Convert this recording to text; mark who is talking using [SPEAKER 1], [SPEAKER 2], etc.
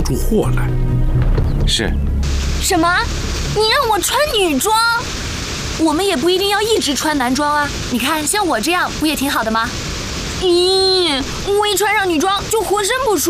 [SPEAKER 1] 出货来。
[SPEAKER 2] 是。
[SPEAKER 3] 什么？你让我穿女装？我们也不一定要一直穿男装啊。你看，像我这样不也挺好的吗？咦，我一穿上女装就浑身不舒服。